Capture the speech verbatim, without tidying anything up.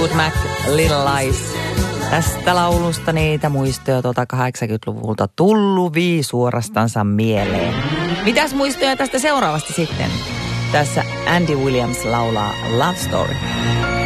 Good Mac, Little Lies. Tästä laulusta niitä muistoja tuota kahdeksankymmentäluvulta tulluvii suorastansa mieleen. Mitäs muistoja tästä seuraavasti sitten? Tässä Andy Williams laulaa Love Story.